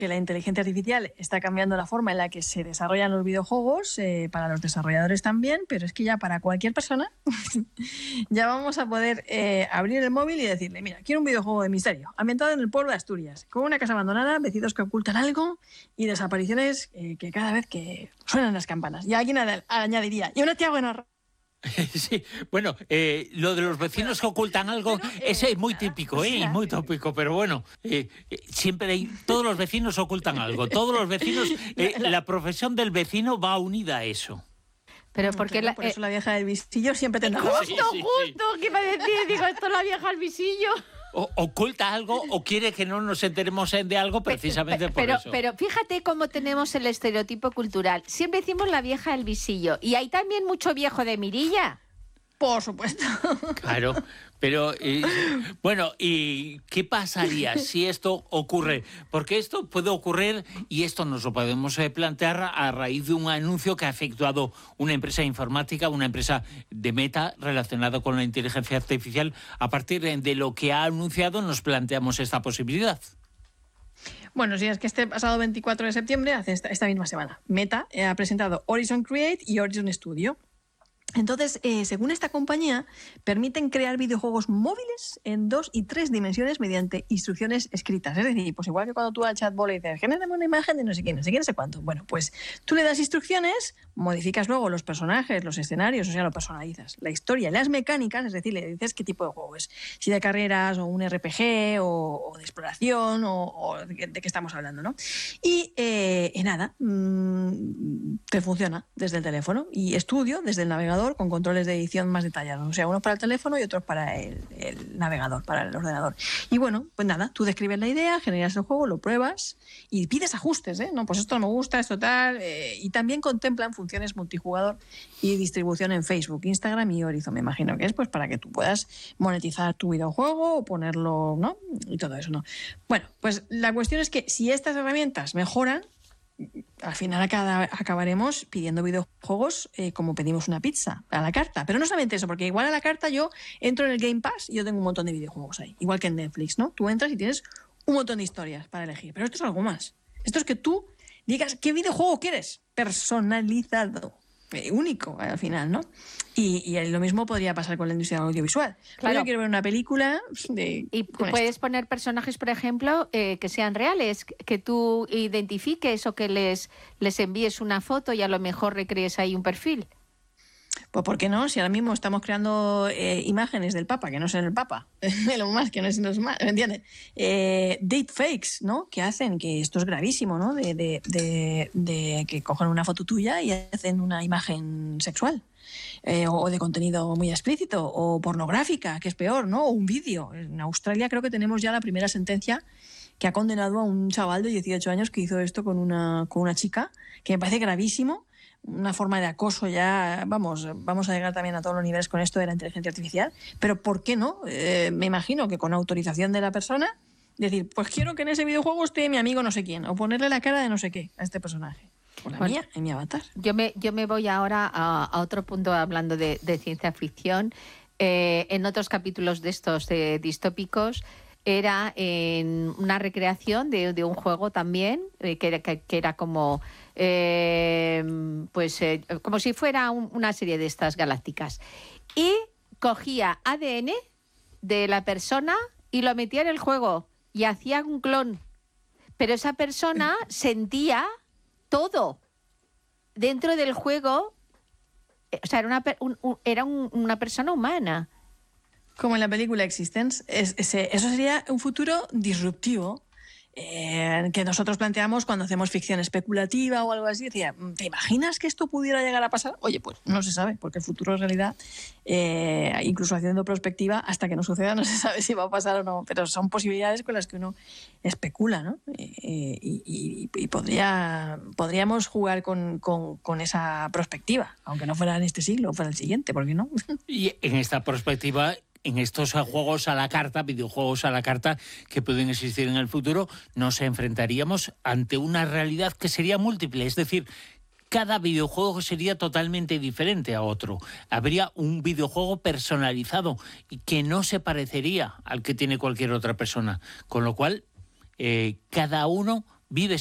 que la inteligencia artificial está cambiando la forma en la que se desarrollan los videojuegos, para los desarrolladores también, pero es que ya para cualquier persona ya vamos a poder abrir el móvil y decirle, mira, quiero un videojuego de misterio, ambientado en el pueblo de Asturias, con una casa abandonada, vecinos que ocultan algo y desapariciones que cada vez que suenan las campanas. Y alguien añadiría, y una tía buena. Sí, bueno, lo de los vecinos que ocultan algo, ese es muy típico, muy tópico, pero bueno, siempre todos los vecinos ocultan algo, todos los vecinos, la profesión del vecino va unida a eso. Pero porque por eso la vieja del visillo siempre tendrá justo, ¿qué iba a decir? Digo, esto es la vieja del visillo. Oculta algo o quiere que no nos enteremos de algo precisamente por eso. Pero fíjate cómo tenemos el estereotipo cultural. Siempre decimos la vieja del visillo. Y hay también mucho viejo de mirilla. Por supuesto. Claro, pero bueno, ¿y qué pasaría si esto ocurre? Porque esto puede ocurrir y esto nos lo podemos plantear a raíz de un anuncio que ha efectuado una empresa informática, una empresa de Meta relacionada con la inteligencia artificial. A partir de lo que ha anunciado nos planteamos esta posibilidad. Bueno, sí, es que este pasado 24 de septiembre, hace esta misma semana, Meta ha presentado Horizon Create y Horizon Studio. Entonces, según esta compañía, permiten crear videojuegos móviles en 2 y 3 dimensiones mediante instrucciones escritas. Es decir, pues igual que cuando tú al chatbot le dices, genérame una imagen de no sé quién, no sé cuánto. Bueno, pues tú le das instrucciones, modificas luego los personajes, los escenarios, o sea, lo personalizas. La historia y las mecánicas, es decir, le dices qué tipo de juego es. Si de carreras, o un RPG, o de exploración, o de qué estamos hablando, ¿no? Y nada, te funciona desde el teléfono. Y Studio desde el navegador, con controles de edición más detallados, o sea, unos para el teléfono y otros para el navegador, para el ordenador. Y bueno, pues nada, tú describes la idea, generas el juego, lo pruebas y pides ajustes, no, pues esto no me gusta, esto tal, y también contemplan funciones multijugador y distribución en Facebook, Instagram y Horizon, me imagino que es pues para que tú puedas monetizar tu videojuego o ponerlo, ¿no? Y todo eso, ¿no? Bueno, pues la cuestión es que si estas herramientas mejoran, al final acabaremos pidiendo videojuegos como pedimos una pizza, a la carta. Pero no solamente eso, porque igual a la carta yo entro en el Game Pass y yo tengo un montón de videojuegos ahí. Igual que en Netflix, ¿no? Tú entras y tienes un montón de historias para elegir. Pero esto es algo más. Esto es que tú digas qué videojuego quieres. Personalizado. Único al final, ¿no? Y lo mismo podría pasar con la industria audiovisual. Claro. Yo quiero ver una película y puedes poner personajes, por ejemplo, que sean reales, que tú identifiques o que les envíes una foto y a lo mejor recrees ahí un perfil. Pues ¿por qué no? Si ahora mismo estamos creando imágenes del Papa, que no son el Papa, Elon Musk, que no es más, ¿me entiendes? Deepfakes, ¿no? Que hacen, que esto es gravísimo, ¿no? De que cogen una foto tuya y hacen una imagen sexual. O de contenido muy explícito, o pornográfica, que es peor, ¿no? O un vídeo. En Australia creo que tenemos ya la primera sentencia que ha condenado a un chaval de 18 años que hizo esto con una chica, que me parece gravísimo. Una forma de acoso ya, vamos a llegar también a todos los niveles con esto de la inteligencia artificial, pero ¿por qué no? Me imagino que con autorización de la persona, decir, pues quiero que en ese videojuego esté mi amigo no sé quién, o ponerle la cara de no sé qué a este personaje. Con la mía, en mi avatar. Yo me voy ahora a otro punto hablando de ciencia ficción. En otros capítulos de estos distópicos, era en una recreación de un juego también, que era como como si fuera una serie de estas galácticas, y cogía ADN de la persona y lo metía en el juego y hacía un clon, pero esa persona sentía todo dentro del juego, o sea, era una persona humana. Como en la película Existence. Eso sería un futuro disruptivo que nosotros planteamos cuando hacemos ficción especulativa o algo así. Decía, ¿te imaginas que esto pudiera llegar a pasar? Oye, pues no se sabe, porque el futuro en realidad, incluso haciendo prospectiva, hasta que no suceda no se sabe si va a pasar o no, pero son posibilidades con las que uno especula, ¿no? Y podríamos jugar con esa prospectiva, aunque no fuera en este siglo, fuera el siguiente, ¿por qué no? Y en esta perspectiva, en estos juegos a la carta, videojuegos a la carta que pueden existir en el futuro, nos enfrentaríamos ante una realidad que sería múltiple, es decir, cada videojuego sería totalmente diferente a otro. Habría un videojuego personalizado y que no se parecería al que tiene cualquier otra persona, con lo cual cada uno vive